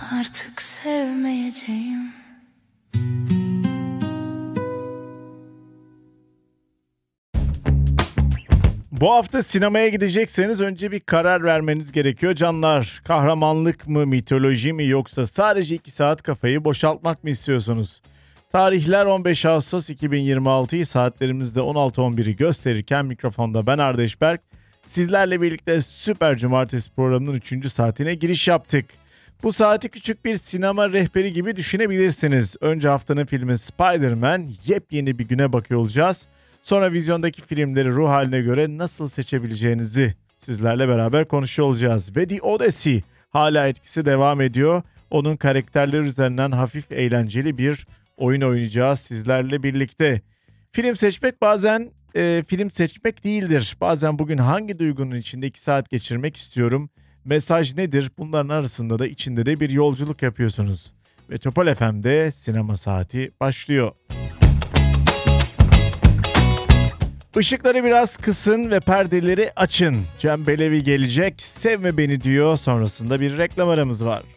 Artık sevmeyeceğim. Bu hafta sinemaya gidecekseniz önce bir karar vermeniz gerekiyor canlar. Kahramanlık mı, mitoloji mi yoksa sadece 2 saat kafayı boşaltmak mı istiyorsunuz? Tarihler 15 Ağustos 2026'yı saatlerimizde 16.11'i gösterirken mikrofonda ben Ardeş Berk. Sizlerle birlikte Süper Cumartesi programının 3. saatine giriş yaptık. Bu saati küçük bir sinema rehberi gibi düşünebilirsiniz. Önce haftanın filmi Spider-Man, yepyeni bir güne bakıyor olacağız. Sonra vizyondaki filmleri ruh haline göre nasıl seçebileceğinizi sizlerle beraber konuşuyor olacağız. Ve The Odyssey hala etkisi devam ediyor. Onun karakterleri üzerinden hafif eğlenceli bir oyun oynayacağız sizlerle birlikte. Film seçmek bazen film seçmek değildir. Bazen bugün hangi duygunun içinde 2 saat geçirmek istiyorum? Mesaj nedir? Bunların arasında da içinde de bir yolculuk yapıyorsunuz. Ve Topal FM'de sinema saati başlıyor. Işıkları biraz kısın ve perdeleri açın. Cem Belevi gelecek, sevme beni diyor. Sonrasında bir reklam aramız var.